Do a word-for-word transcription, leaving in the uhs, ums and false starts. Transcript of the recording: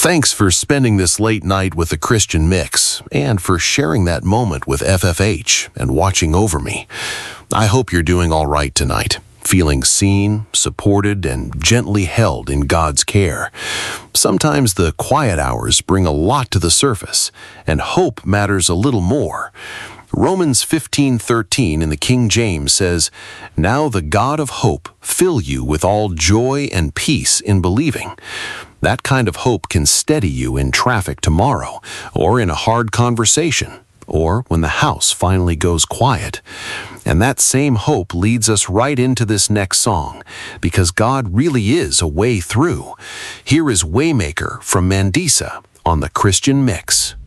Thanks for spending this late night with the Christian Mix and for sharing that moment with F F H and watching over me. I hope you're doing all right tonight, feeling seen, supported, and gently held in God's care. Sometimes the quiet hours bring a lot to the surface, and hope matters a little more. Romans fifteen thirteen in the King James says, "Now the God of hope fill you with all joy and peace in believing." That kind of hope can steady you in traffic tomorrow, or in a hard conversation, or when the house finally goes quiet. And that same hope leads us right into this next song, because God really is a way through. Here is Waymaker from Mandisa on the Christian Mix.